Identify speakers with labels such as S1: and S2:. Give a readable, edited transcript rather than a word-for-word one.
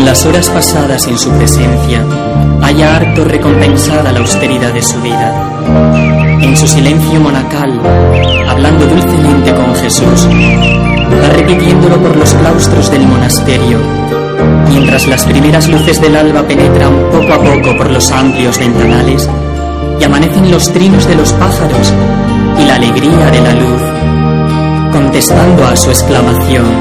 S1: las horas pasadas en su presencia, haya harto recompensada la austeridad de su vida. En su silencio monacal, hablando dulcemente con Jesús, va repitiéndolo por los claustros del monasterio, mientras las primeras luces del alba penetran poco a poco por los amplios ventanales y amanecen los trinos de los pájaros y la alegría de la luz, contestando a su exclamación: